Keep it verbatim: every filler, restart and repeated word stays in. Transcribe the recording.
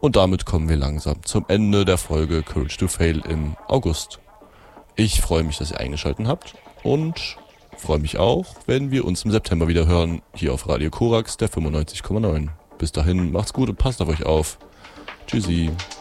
Und damit kommen wir langsam zum Ende der Folge Courage to Fail im August. Ich freue mich, dass ihr eingeschaltet habt und freue mich auch, wenn wir uns im September wieder hören, hier auf Radio Korax, der fünfundneunzig Komma neun. Bis dahin, macht's gut und passt auf euch auf. Tschüssi.